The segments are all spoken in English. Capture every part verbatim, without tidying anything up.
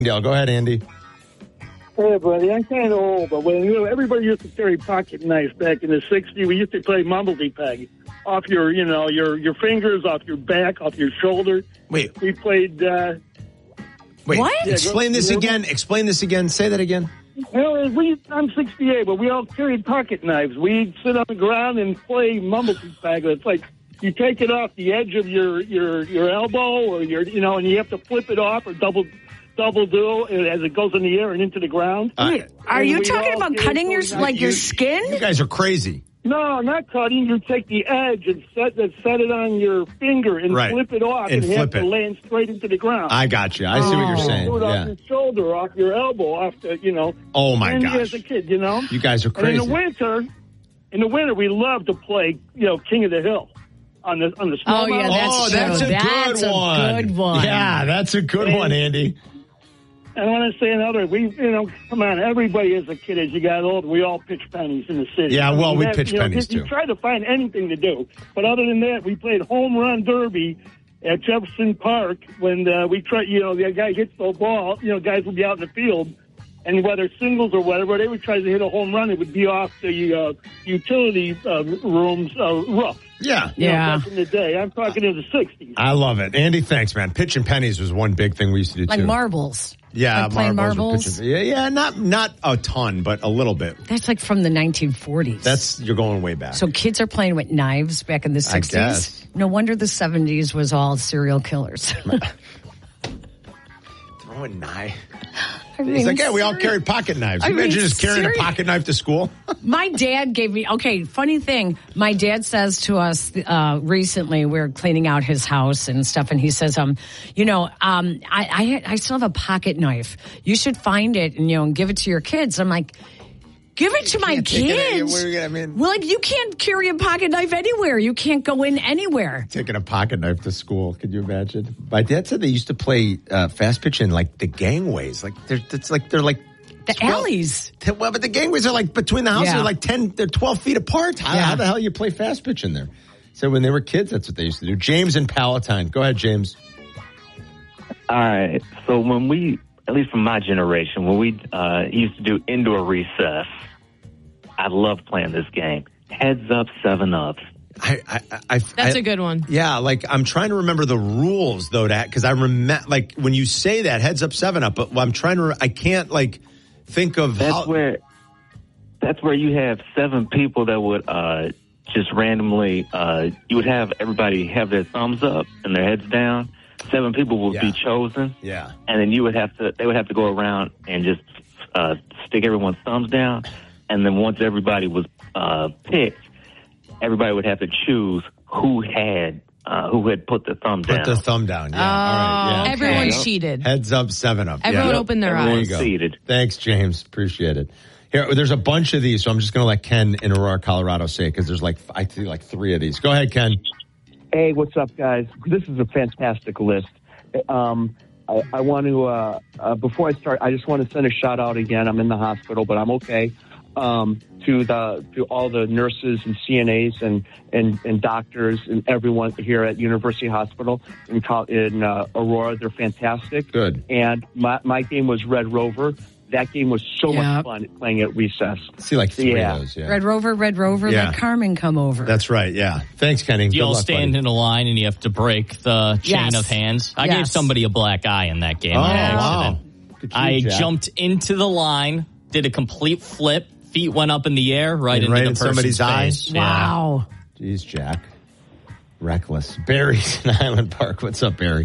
Go ahead, Andy. Hey, buddy, I'm kind of old, but when you know, everybody used to carry pocket knives back in the sixties, we used to play mumbledy peg off your, you know, your, your fingers, off your back, off your shoulder. Wait. We played... Uh, Wait, what? Yeah, explain go, this go, again. Explain this again. Say that again. Well, we, I'm sixty-eight, but we all carried pocket knives. We'd sit on the ground and play mumbledy peg. It's like you take it off the edge of your, your, your elbow, or your, you know, and you have to flip it off or double... double do as it goes in the air and into the ground. Uh, Wait, are you talking about cutting your like you, your skin? You guys are crazy. No, not cutting. You take the edge and set that set it on your finger and right. flip it off and, and flip have it. to land straight into the ground. I got you. I oh. see what you're saying. Do it yeah. off your shoulder, off your elbow, off the, you know. Oh my and gosh! As a kid, you know. You guys are crazy. And in the winter, in the winter, we love to play, you know, King of the Hill. On the on the snow oh yeah, that's oh, true. that's a that's good a one. good one. Yeah, that's a good and, one, Andy. And I want to say another. We, you know, come on. Everybody as a kid, as you got old, we all pitch pennies in the city. Yeah, well, I mean, we that, pitch you know, pennies you, too. You try to find anything to do, but other than that, we played home run derby at Jefferson Park when uh, we try. You know, the guy hits the ball. You know, guys would be out in the field. And whether singles or whatever, they would try to hit a home run. It would be off the uh, utility uh, room's uh, roof. Yeah. You yeah. know, back in the day. I'm talking in the sixties. I love it. Andy, thanks, man. Pitching pennies was one big thing we used to do, like too. Like marbles. Yeah, like playing marbles. marbles. Yeah, yeah, not not a ton, but a little bit. That's like from the nineteen forties. That's, you're going way back. So kids are playing with knives back in the sixties? I guess. No wonder the seventies was all serial killers. Throwing knife. I mean, He's like, yeah, we all serious. carried pocket knives. I You mean, imagine just carrying serious. a pocket knife to school? My dad gave me, okay, funny thing. My dad says to us uh, recently, we're cleaning out his house and stuff, and he says, um, you know, um, I, I, I still have a pocket knife. You should find it and, you know, and give it to your kids. I'm like, give it to my kids. It, I mean, well, like, you can't carry a pocket knife anywhere. You can't go in anywhere. Taking a pocket knife to school. Could you imagine? My dad said they used to play uh, fast pitch in like the gangways. Like they're, it's like they're like the twelve, alleys. T- well, but the gangways are like between the houses. Yeah. They're like ten. They're twelve feet apart. How, yeah. how the hell you play fast pitch in there? So when they were kids, that's what they used to do. James and Palatine. Go ahead, James. All right. So when we, at least from my generation, when we uh, used to do indoor recess. I love playing this game. Heads up, seven up. I, I, I, That's I, a good one. Yeah, like I'm trying to remember the rules though, that because I remember like when you say that heads up, seven up, but I'm trying to, I can't like think of that's how. where that's where you have seven people that would uh, just randomly. Uh, you would have everybody have their thumbs up and their heads down. Seven people would Yeah. be chosen. Yeah, and then you would have to. They would have to go around and just uh, stick everyone's thumbs down. And then once everybody was uh, picked, everybody would have to choose who had uh, who had put the thumb put down. the thumb down. Yeah, Oh, all right. Yeah. everyone Okay. cheated. Heads up, seven up. Everyone yeah. opened their Everyone eyes. There you go. seated. Thanks, James. Appreciate it. Here, there's a bunch of these, so I'm just going to let Ken in Aurora, Colorado say it because there's like I see like three of these. Go ahead, Ken. Hey, what's up, guys? This is a fantastic list. Um, I, I want to, uh, uh, before I start, I just want to send a shout out again. I'm in the hospital, but I'm okay. Um, to the to all the nurses and C N As and, and, and doctors and everyone here at University Hospital in in uh, Aurora. They're fantastic. Good. And my, my game was Red Rover. That game was so Yep. much fun playing at recess. See like three Yeah. of those. Yeah. Red Rover, Red Rover, Yeah. let Carmen come over. That's right. Yeah. Thanks, Kenny. You Good all luck, stand buddy. in a line and you have to break the chain Yes. of hands. I Yes. gave somebody a black eye in that game. Oh, on wow. accident. Good for I you, Jack. jumped into the line, did a complete flip, feet went up in the air, right And into right the in person's somebody's face. eyes? Yeah. Wow. Jeez, Jack. Reckless. Barry's in Highland Park. What's up, Barry?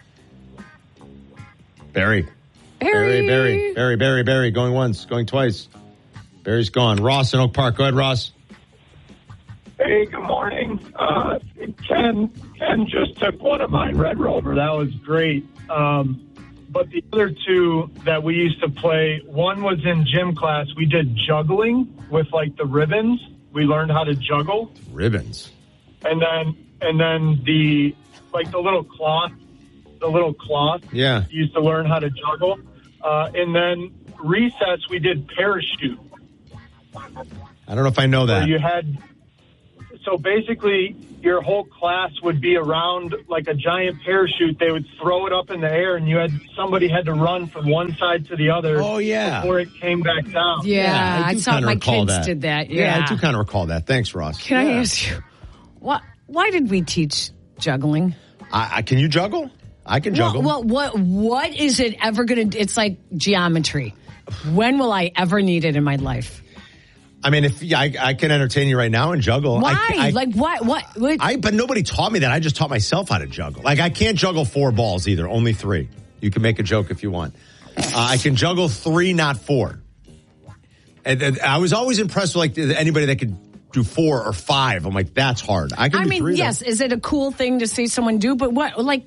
Barry. Barry, Barry, Barry, Barry, Barry. Going once, going twice. Barry's gone. Ross in Oak Park. Go ahead, Ross. Hey, good morning. Uh, Ken, Ken just took one of mine, Red Rover. That was great. Um, but the other two that we used to play, one was in gym class. We did juggling with like the ribbons. We learned how to juggle. Ribbons. And then, and then the, like the little cloth, the little cloth. Yeah. You used to learn how to juggle. Uh, and then recess, we did parachute. I don't know if I know Where that. you had, so basically, your whole class would be around like a giant parachute. They would throw it up in the air, and you had somebody had to run from one side to the other. Oh, yeah. Before it came back down. Yeah, Yeah, I I, do saw kinda my recall kids that. did that. Yeah, Yeah, I do kind of recall that. Thanks, Ross. Can Yeah. I ask you, what? Why did we teach juggling? I, I, can you juggle? I can juggle. Well, well, what what is it ever going to? It's like geometry. When will I ever need it in my life? I mean, if yeah, I, I can entertain you right now and juggle. Why? I, I, like what? What? what? I, but nobody taught me that. I just taught myself how to juggle. Like I can't juggle four balls either. Only three. You can make a joke if you want. Uh, I can juggle three, not four. And, and I was always impressed with like anybody that could do four or five. I'm like, that's hard. I can I do mean, three. yes, though. is it a cool thing to see someone do? But what? Like,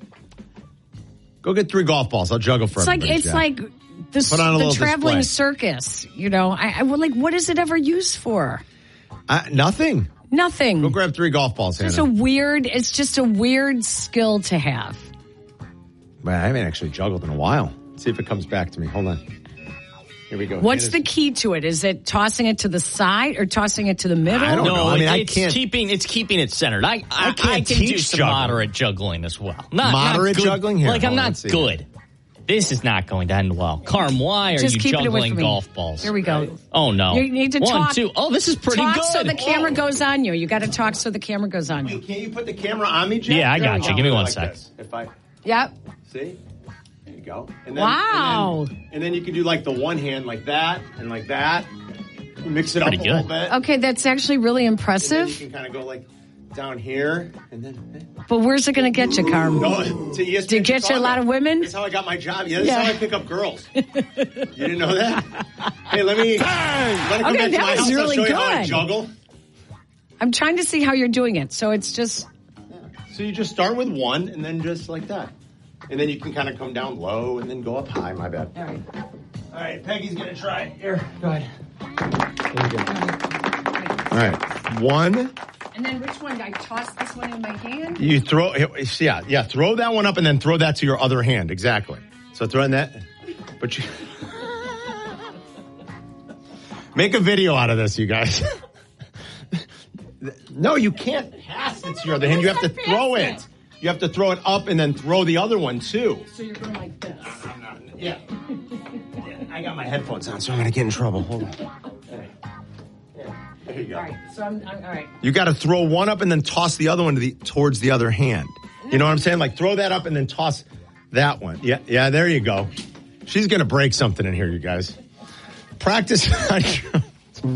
Go get three golf balls. I'll juggle for it's like everybody, it's Jack. like the, Put on a the little traveling display. circus. You know, I, I well, like, what is it ever used for? Uh, nothing. Nothing. Go grab three golf balls, It's Hannah. a weird. It's just a weird skill to have. Man, I haven't actually juggled in a while. Let's see if it comes back to me. Hold on. Here we go. What's the Hannah's- key to it? Is it tossing it to the side or tossing it to the middle? I don't No, know. I mean, I it's can't- keeping it's keeping it centered. I I, I can't I can do teach some juggling. moderate juggling as well. Not Moderate not good. juggling? Here, like I'm hold on, not let's see. good. This is not going to end well. Carm, why are Just you keep it away juggling from me. golf balls? Here we go. Oh no! You need to One, talk. two. Oh, this is pretty talk good. so the camera Oh. goes on you. You got to talk so the camera goes on you. Wait, can't you put the camera on me, Jack? Yeah, I There got we you. go. Give me one Like sec. this. If I Yep. see, there you go. And then, Wow. And then, and then you can do like the one hand like that and like that. Mix it up Pretty a little good. bit. Okay, that's actually really And then you impressive. can kind of go like down here and then. But where's it going to get you, Carm? No, to E S P N Did it get you a lot of women? That's how I got my job. Yeah, that's Yeah. how I pick up girls. You didn't know that? Hey, let me. Let me come Okay, back to that my was house. I'll really show you how I good. juggle. I'm trying to see how you're doing it. So it's just So you just start with one and then just like that. And then you can kind of come down low and then go up high. My bad. all right. All right, Peggy's going to try it. Here, go ahead. There you go. All right, one. And then which one? I toss this one in my hand. You throw, yeah, yeah, throw that one up and then throw that to your other hand. Exactly. So throwing that, but you make a video out of this, you guys. No, you can't pass it to your other hand. You have to throw it. You have to throw it up and then throw the other one too. So you're going like this. Yeah. Yeah, I got my headphones on, so I'm going to get in trouble. Hold on. There. There you go. All right. So I'm, I'm all right. You got to throw one up and then toss the other one to the towards the other hand. You know what I'm saying? Like throw that up and then toss that one. Yeah, yeah. There you go. She's going to break something in here, you guys. Practice. That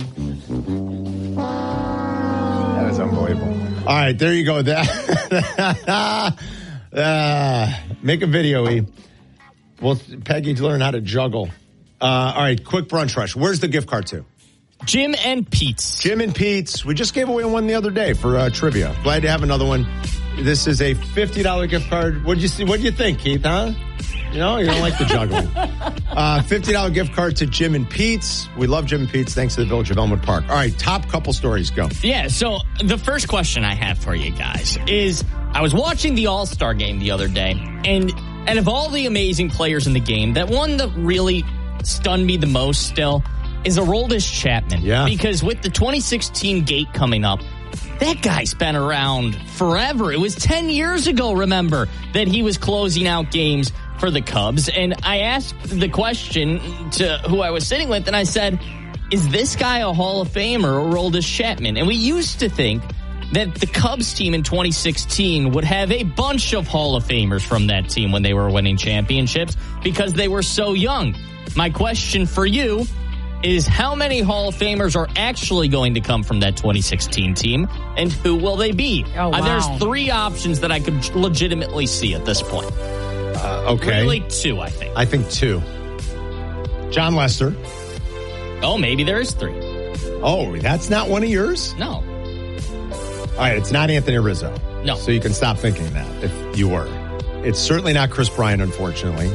is unbelievable. All right, there you go. That uh, make a video, E. Well, Peggy, to learn how to juggle. Uh, all right, quick brunch rush. Where's the gift card to? Jim and Pete's. Jim and Pete's. We just gave away one the other day for uh, trivia. Glad to have another one. This is a fifty dollars gift card. What'd you see? What'd you think, Keith? Huh? You know, you don't like the juggling. Uh, fifty dollars gift card to Jim and Pete's. We love Jim and Pete's. Thanks to the Village of Elmwood Park. All right, top couple stories. Go. Yeah, so the first question I have for you guys is I was watching the All-Star game the other day, and out of all the amazing players in the game, that one that really stunned me the most still is Aroldis Chapman. Yeah. Because with the twenty sixteen gate coming up, that guy's been around forever. It was ten years ago, remember, that he was closing out games for the Cubs. And I asked the question to who I was sitting with, and I said, is this guy a Hall of Famer, Aroldis Chapman? And we used to think that the Cubs team in twenty sixteen would have a bunch of Hall of Famers from that team when they were winning championships because they were so young. My question for you is how many Hall of Famers are actually going to come from that twenty sixteen team, and who will they be? Oh, wow. Uh, there's three options that I could legitimately see at this point. Uh, okay. Really two, I think. I think two. John Lester. Oh, maybe there is three. Oh, that's not one of yours? No. All right, it's not Anthony Rizzo. No. So you can stop thinking that if you were. It's certainly not Chris Bryant, unfortunately.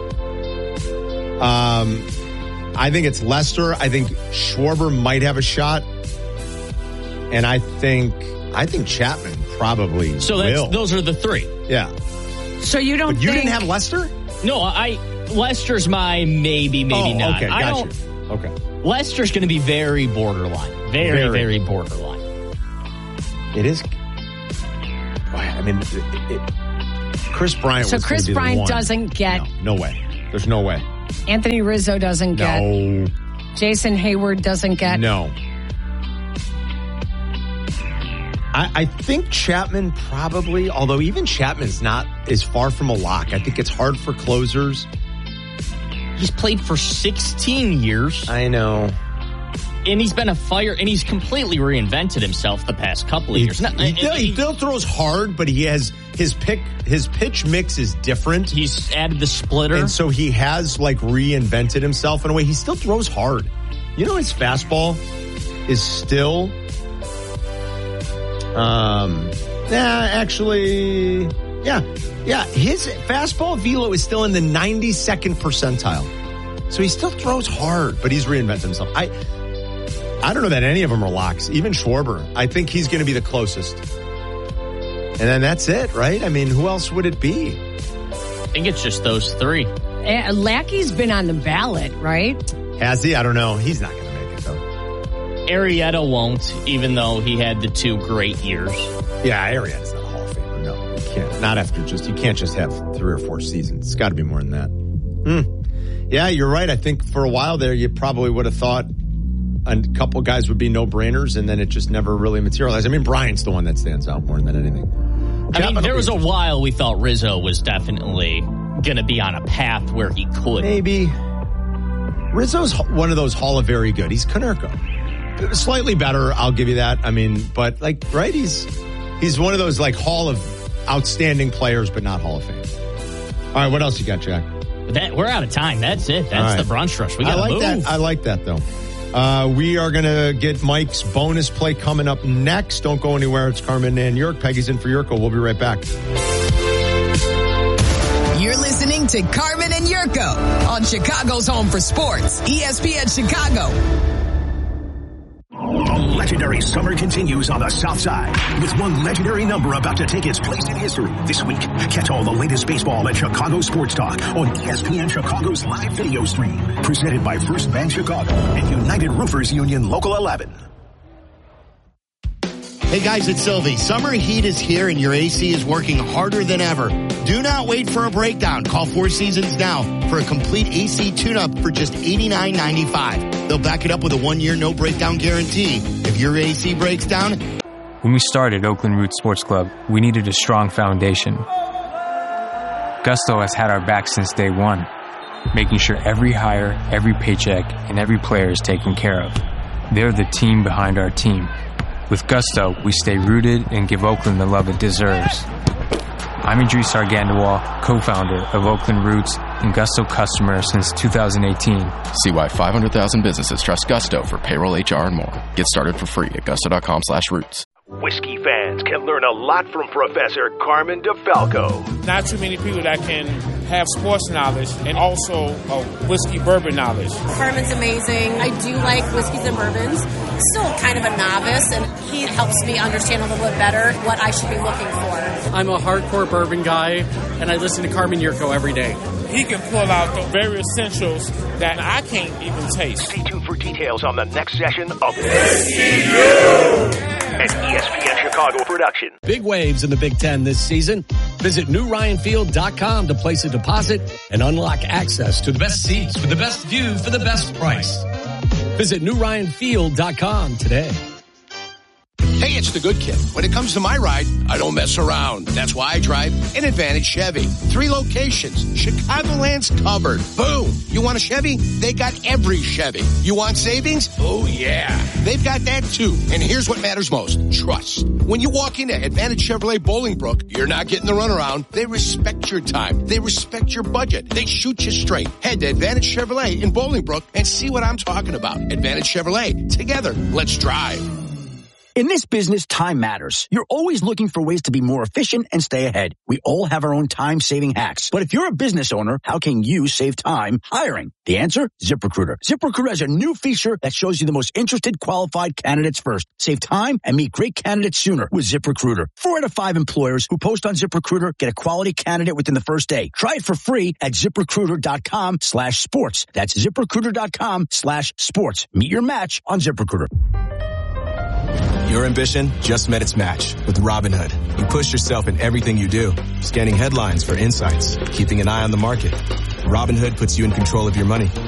Um, I think it's Lester. I think Schwarber might have a shot. And I think I think Chapman probably So that's, will. those are the three. Yeah. So you don't But you think didn't have Lester? No, I Lester's my maybe, maybe oh, not. okay, I got don't, you. Okay. Lester's going to be very borderline. Very, Very. very borderline. It is. Boy, I mean, it, it, Chris Bryant. So was Chris be the Bryant one. doesn't get. No, no way. There's no way. Anthony Rizzo doesn't get. No. Jason Hayward doesn't get. No. I, I think Chapman probably, although even Chapman's not as far from a lock. I think it's hard for closers. He's played for sixteen years. I know. And he's been a fire, and he's completely reinvented himself the past couple of He, years. Not, he, and, still, and he he, still throws hard, but he has his pick. His pitch mix is different. he's added the splitter. And so he has like reinvented himself in a way. He still throws hard. You know, his fastball is still, um, yeah, actually, yeah, yeah. His fastball velo is still in the ninety-second percentile. So he still throws hard, but he's reinvented himself. I, I don't know that any of them are locks. Even Schwarber, I think he's going to be the closest. And then that's it, right? I mean, who else would it be? I think it's just those three. Uh, Lackey's been on the ballot, right? Has he? I don't know. He's not going to make it, though. Arrieta won't, even though he had the two great years. Yeah, Arrieta's not a Hall of Famer. No, you can't. Not after just, you can't just have three or four seasons. It's got to be more than that. Hmm. Yeah, you're right. I think for a while there, you probably would have thought a couple guys would be no-brainers, and then it just never really materialized. I mean, Bryant's the one that stands out more than anything. I mean, there was a while we thought Rizzo was definitely going to be on a path where he could. Maybe. Rizzo's one of those Hall of Very Good. He's Konerko. Slightly better, I'll give you that. I mean, but like, right, he's he's one of those like Hall of Outstanding players, but not Hall of Fame. All right, what else you got, Jack? That, we're out of time. That's it. That's right. the brunch rush. We got to I like move. that. I like that, though. Uh, we are going to get Mike's bonus play coming up next. Don't go anywhere. It's Carmen and York. Peggy's in for Yurko. We'll be right back. You're listening to Carmen and Yurko on Chicago's Home for Sports, E S P N Chicago. The legendary summer continues on the South Side with one legendary number about to take its place in history. This week, catch all the latest baseball and Chicago sports talk on E S P N Chicago's live video stream. Presented by First Bank Chicago and United Roofers Union Local eleven. Hey guys, it's Sylvie. Summer heat is here and your A C is working harder than ever. Do not wait for a breakdown. Call Four Seasons now for a complete A C tune-up for just eighty-nine ninety-five. They'll back it up with a one-year no-breakdown guarantee. If your A C breaks down... When we started Oakland Roots Sports Club, we needed a strong foundation. Gusto has had our back since day one, making sure every hire, every paycheck, and every player is taken care of. They're the team behind our team. With Gusto, we stay rooted and give Oakland the love it deserves. I'm Idris Argandawal, co-founder of Oakland Roots and Gusto customer since two thousand eighteen. See why five hundred thousand businesses trust Gusto for payroll, H R, and more. Get started for free at gusto.com slash roots. Whiskey fans can learn a lot from Professor Carmen DeFalco. Not too many people that can have sports knowledge and also a whiskey bourbon knowledge. Carmen's amazing. I do like whiskeys and bourbons. Still kind of a novice, and he helps me understand a little bit better what I should be looking for. I'm a hardcore bourbon guy, and I listen to Carmen Yurko every day. He can pull out the very essentials that I can't even taste. Stay tuned for details on the next session of Whiskey U, an E S P N Chicago production. Big waves in the Big Ten this season. Visit new ryan field dot com to place a deposit and unlock access to the best seats with the best view for the best price. Visit new ryan field dot com today. Hey, it's the good kid. When it comes to my ride, I don't mess around. That's why I drive an Advantage Chevy. Three locations. Chicagoland's covered. Boom. You want a Chevy? They got every Chevy. You want savings? Oh, yeah. They've got that, too. And here's what matters most. Trust. When you walk into Advantage Chevrolet Bolingbrook, you're not getting the runaround. They respect your time. They respect your budget. They shoot you straight. Head to Advantage Chevrolet in Bolingbrook and see what I'm talking about. Advantage Chevrolet. Together, let's drive. In this business, time matters. You're always looking for ways to be more efficient and stay ahead. We all have our own time-saving hacks. But if you're a business owner, how can you save time hiring? The answer? ZipRecruiter. ZipRecruiter has a new feature that shows you the most interested qualified candidates first. Save time and meet great candidates sooner with ZipRecruiter. Four out of five employers who post on ZipRecruiter get a quality candidate within the first day. Try it for free at ZipRecruiter.com slash sports. That's ZipRecruiter.com slash sports. Meet your match on ZipRecruiter. Your ambition just met its match with Robinhood. You push yourself in everything you do, scanning headlines for insights, keeping an eye on the market. Robinhood puts you in control of your money